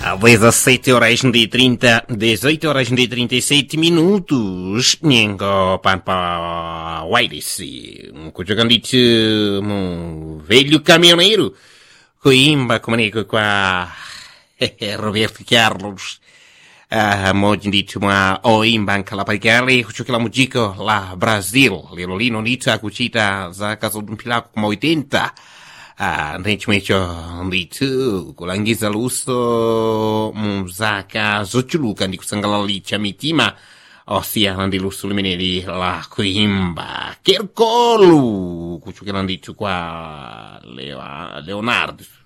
17 horas de 30, 18 horas de 37 minutos. Ningo pampa Wairisi. Kuchokandich velho caminhoneiro. Coimba, comunico com a Roberto Carlos. Mogli dice ma oimba anche la pagare, kuchokila mujiko la Brasil. Lino nita kuchita za caso d'un pilaco come 80. Ndechmecho nditu kulangiza luso muzaka zochuluka ndikusangalaliche mitima osiyana ndi luso limeneli la kuimba kerkolu kuchokera nditu kwa Leonardo